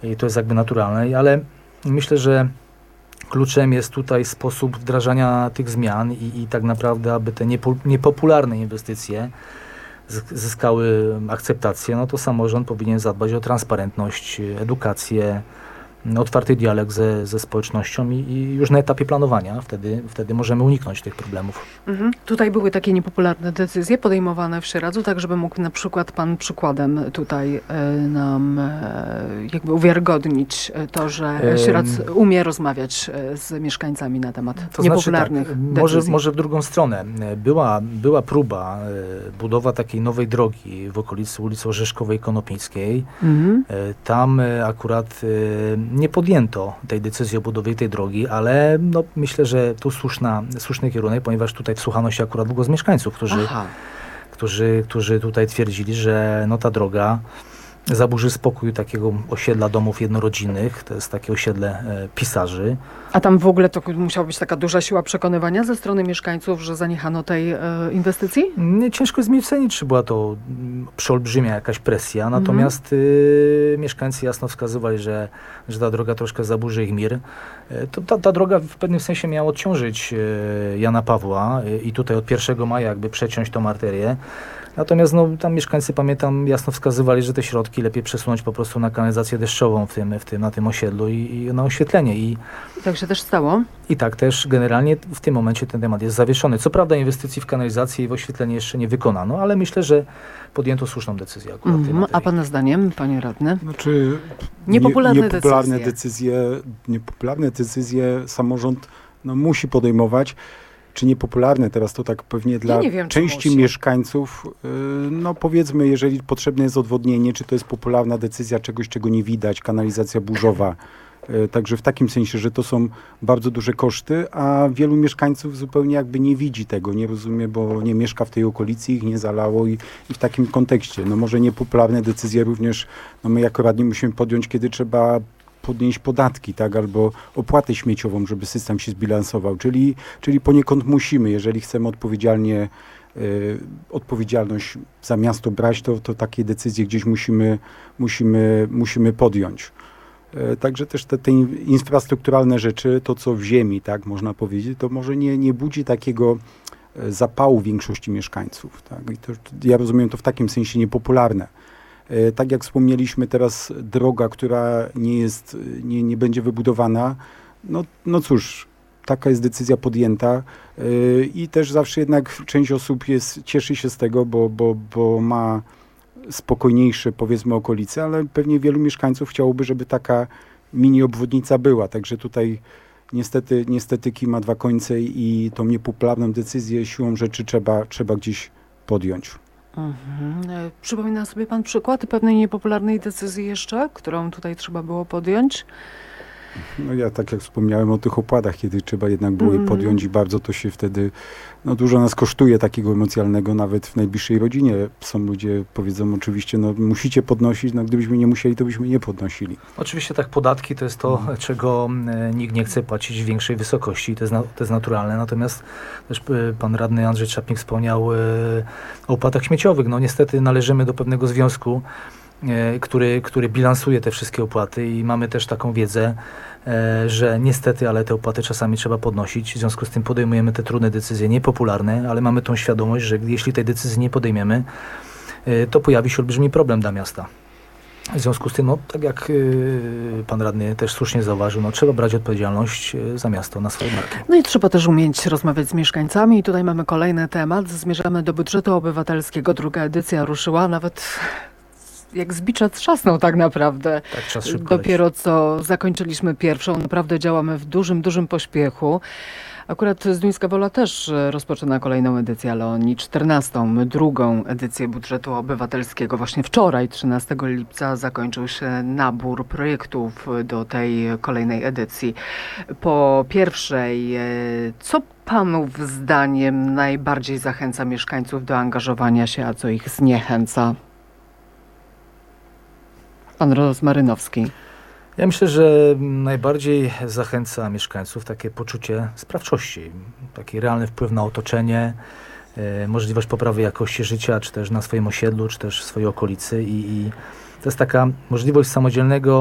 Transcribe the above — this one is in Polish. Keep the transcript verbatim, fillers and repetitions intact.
i to jest jakby naturalne, ale myślę, że kluczem jest tutaj sposób wdrażania tych zmian i, i tak naprawdę, aby te niepo, niepopularne inwestycje zyskały akceptację, no to samorząd powinien zadbać o transparentność, edukację, otwarty dialog ze, ze społecznością i, i już na etapie planowania wtedy, wtedy możemy uniknąć tych problemów. Mhm. Tutaj były takie niepopularne decyzje podejmowane w Sieradzu, tak żeby mógł na przykład pan przykładem tutaj e, nam e, jakby uwiarygodnić to, że Sieradz umie rozmawiać z mieszkańcami na temat to niepopularnych znaczy tak, decyzji. Może, może w drugą stronę. Była, była próba e, budowa takiej nowej drogi w okolicy ulicy Orzeszkowej Konopnickiej. Mhm. E, tam e, akurat e, nie podjęto tej decyzji o budowie tej drogi, ale no, myślę, że tu słuszna, słuszny kierunek, ponieważ tutaj wsłuchano się akurat w głos mieszkańców, którzy, którzy, którzy tutaj twierdzili, że no, ta droga zaburzy spokój takiego osiedla domów jednorodzinnych, to jest takie osiedle e, pisarzy. A tam w ogóle to musiała być taka duża siła przekonywania ze strony mieszkańców, że zaniechano tej e, inwestycji? Nie, ciężko jest mi ocenić, czy była to m, przeolbrzymia jakaś presja, natomiast mm. y, mieszkańcy jasno wskazywali, że, że ta droga troszkę zaburzy ich mir. E, to, ta, ta droga w pewnym sensie miała odciążyć e, Jana Pawła e, i tutaj od pierwszego maja jakby przeciąć tą arterię. Natomiast no, tam mieszkańcy, pamiętam, jasno wskazywali, że te środki lepiej przesunąć po prostu na kanalizację deszczową w tym, w tym, na tym osiedlu i, i na oświetlenie. I, I tak się też stało? I tak też generalnie w tym momencie ten temat jest zawieszony. Co prawda inwestycji w kanalizację i w oświetlenie jeszcze nie wykonano, ale myślę, że podjęto słuszną decyzję akurat w tej materii. A pana zdaniem, panie radny? Znaczy, niepopularne, nie, niepopularne decyzje. decyzje, niepopularne decyzje samorząd no, musi podejmować. Czy niepopularne teraz to tak pewnie dla ja wiem, części mieszkańców, yy, no powiedzmy, jeżeli potrzebne jest odwodnienie, czy to jest popularna decyzja czegoś, czego nie widać, kanalizacja burzowa. Yy, także w takim sensie, że to są bardzo duże koszty, a wielu mieszkańców zupełnie jakby nie widzi tego, nie rozumie, bo nie mieszka w tej okolicy, ich nie zalało i, i w takim kontekście. No może niepopularne decyzje również, no my jako radni musimy podjąć, kiedy trzeba podnieść podatki, tak, albo opłatę śmieciową, żeby system się zbilansował, czyli, czyli poniekąd musimy, jeżeli chcemy odpowiedzialnie, y, odpowiedzialność za miasto brać, to, to takie decyzje gdzieś musimy, musimy, musimy podjąć. Y, także też te, te infrastrukturalne rzeczy, to co w ziemi, tak, można powiedzieć, to może nie, nie budzi takiego zapału większości mieszkańców, tak, i to, ja rozumiem to w takim sensie niepopularne. Tak jak wspomnieliśmy teraz, droga, która nie jest, nie, nie będzie wybudowana, no, no cóż, taka jest decyzja podjęta yy, i też zawsze jednak część osób jest, cieszy się z tego, bo, bo, bo ma spokojniejsze, powiedzmy, okolice, ale pewnie wielu mieszkańców chciałoby, żeby taka mini obwodnica była, także tutaj niestety, niestety kij ma dwa końce i tą niepopularną decyzję siłą rzeczy trzeba, trzeba gdzieś podjąć. Mhm. Przypomina sobie pan przykład pewnej niepopularnej decyzji jeszcze, którą tutaj trzeba było podjąć? No ja tak jak wspomniałem o tych opłatach, kiedy trzeba jednak było mm. je podjąć i bardzo to się wtedy, no dużo nas kosztuje takiego emocjonalnego, nawet w najbliższej rodzinie. Są ludzie, powiedzą oczywiście, no musicie podnosić, no gdybyśmy nie musieli, to byśmy nie podnosili. Oczywiście tak, podatki to jest to, mm. czego e, nikt nie chce płacić w większej wysokości, to jest, na, to jest naturalne. Natomiast też e, pan radny Andrzej Czapnik wspomniał e, o opłatach śmieciowych. No niestety należymy do pewnego związku, Który, który bilansuje te wszystkie opłaty i mamy też taką wiedzę, e, że niestety, ale te opłaty czasami trzeba podnosić. W związku z tym podejmujemy te trudne decyzje, niepopularne, ale mamy tą świadomość, że jeśli tej decyzji nie podejmiemy, e, to pojawi się olbrzymi problem dla miasta. W związku z tym, no, tak jak y, pan radny też słusznie zauważył, no, trzeba brać odpowiedzialność y, za miasto na swoje barki. No i trzeba też umieć rozmawiać z mieszkańcami. I tutaj mamy kolejny temat. Zmierzamy do budżetu obywatelskiego. Druga edycja ruszyła nawet jak z bicza trzasnął tak naprawdę. Tak, czas szybko Dopiero leci. co zakończyliśmy pierwszą. Naprawdę działamy w dużym, dużym pośpiechu. Akurat Zduńska Wola też rozpoczyna kolejną edycję, ale oni czternastą, drugą edycję budżetu obywatelskiego. Właśnie wczoraj, trzynastego lipca, zakończył się nabór projektów do tej kolejnej edycji. Po pierwszej, co panów zdaniem najbardziej zachęca mieszkańców do angażowania się, a co ich zniechęca? Pan Rozmarynowski. Ja myślę, że najbardziej zachęca mieszkańców takie poczucie sprawczości, taki realny wpływ na otoczenie, e, możliwość poprawy jakości życia, czy też na swoim osiedlu, czy też w swojej okolicy i, i to jest taka możliwość samodzielnego